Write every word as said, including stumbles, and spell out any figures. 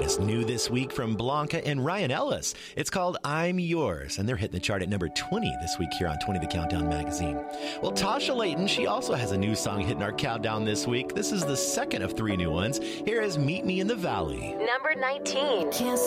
is new this week from Blanca and Ryan Ellis. It's called I'm Yours, and they're hitting the chart at number twenty this week here on twenty The Countdown magazine. Well, Tasha Layton, she also has a new song hitting our countdown this week. This is the second of three new ones. Here is Meet Me in the Valley. Number nineteen. Can't